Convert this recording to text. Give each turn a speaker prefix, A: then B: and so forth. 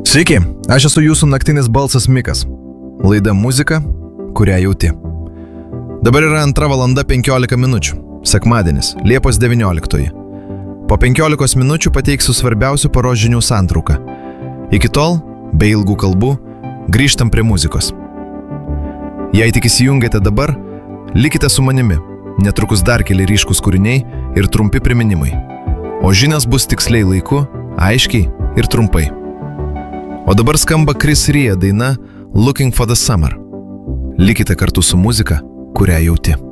A: Sveiki, aš esu jūsų naktinis balsas Mikas. Laida muzika, kurią jauti. Dabar yra 2 valanda 15 minučių. Sekmadienis, Liepos 19. Po 15 minučių pateiksiu svarbiausių paros žinių santrauką. Iki tol, be ilgų kalbų, grįžtam prie muzikos. Jei tik įsijungėte dabar, likite su manimi. Netrukus dar keli ryškus kūriniai ir trumpi priminimai. O žinias bus tiksliai laiku, aiškiai ir trumpai. O dabar skamba Chris Rea daina Looking for the Summer. Likite kartu su muzika, kurią jauti.